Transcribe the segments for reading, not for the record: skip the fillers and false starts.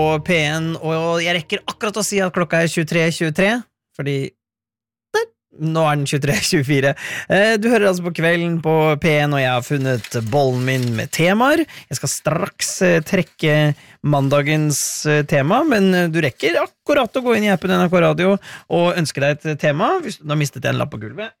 På P1, og jeg rekker akkurat å si at klokka 23:23, fordi nå den 23:24. Du hører altså på kvelden på P1, og jeg har funnet bollen min med temaer. Jeg skal straks trekke mandagens tema, men du rekker akkurat å gå inn i appen NRK Radio og ønske deg et tema, hvis du har mistet en lapp på gulvet.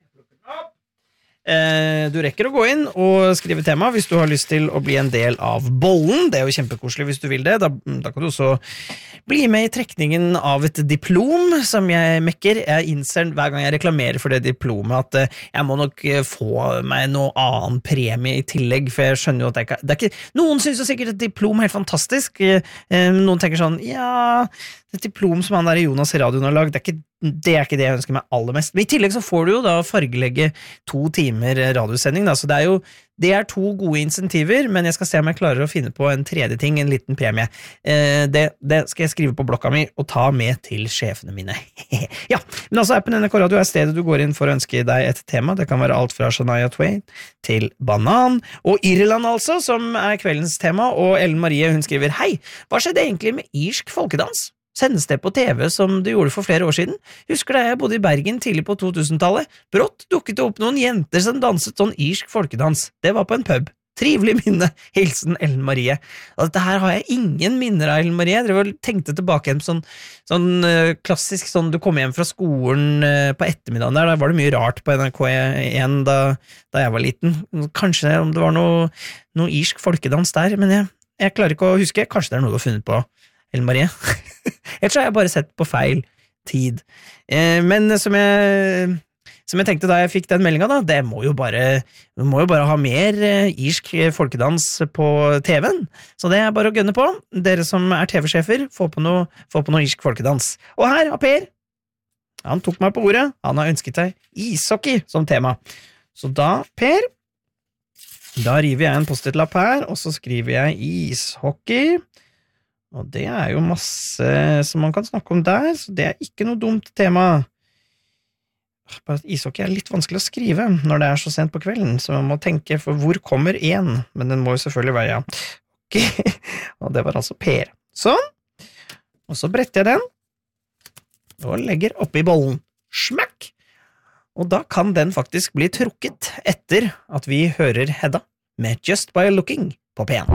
Du rekker å gå inn og skrive tema hvis du har lyst til å bli en del av bollen. Det jo kjempekoselig hvis du vil det. Da kan du også bli med i trekningen av et diplom som jeg mekker. Jeg innser hver gang jeg reklamerer for det diplomet at jeg må nok få meg noe annen premie i tillegg, for jeg skjønner jo at det er ikke noen synes jo sikkert et diplom er helt fantastisk. Noen tenker sånn, ja, et diplom som han der i Jonas i radioen har lagd, det er ikke det jeg ønsker meg aller mest. Men i tillegg så får du jo da fargelegge 2 timer radiosending, da. Så det er 2 gode insentiver, men jeg skal se om jeg klarer å finne på en tredje ting, en liten premie. Det skal jeg skrive på blokka mi og ta med til sjefene mine. Ja, men altså appen NRK Radio er stedet du går inn for å ønske deg et tema. Det kan være alt fra Shania Twain til banan, og Irland altså, som er kveldens tema, og Ellen Marie, hun skriver, hei, hva skjedde egentlig med irsk folkedans? Sendes det på TV som det gjorde for flere år siden? Husker da jeg bodde i Bergen tidlig på 2000-tallet. Brått dukket det opp noen jenter som danset sånn irsk folkedans. Det var på en pub. Trivelig minne. Hilsen Ellen Marie. Og dette her har jeg ingen minner av, Ellen Marie. Dere tenkte tilbake igjen sånn klassisk, sånn du kom hjem fra skolen på ettermiddagen der. Da var det mye rart på NRK1 da jeg var liten. Kanskje om det var noe irsk folkedans der, men jeg klarer ikke å huske. Kanskje det er noe du har funnet på, Ellen Marie. Ellers har jeg bare sett på feil tid. Men som jeg tenkte da jeg fikk den meldingen da, det må jo bare ha mer irsk folkedans på TV-en. Så det er bare å gønne på. Dere som er TV-sjefer, få på noe irsk folkedans. Og her har Per. Han tok meg på ordet. Han har ønsket seg ishockey som tema. Så da, Per, da river jeg en post-it-lapp her, og så skriver jeg ishockey. Og det er jo masse som man kan snakke om der, så det er ikke noe dumt tema. Bare ishockey er litt vanskelig å skrive når det er så sent på kvelden, så man må tenke, for hvor kommer en? Men den må jo selvfølgelig være, ja. Ok, og det var altså Per. Sånn, og så bretter jeg den, og legger oppi bollen. Smakk! Og da kan den faktisk bli trukket etter at vi hører Hedda med Just By Looking på P1.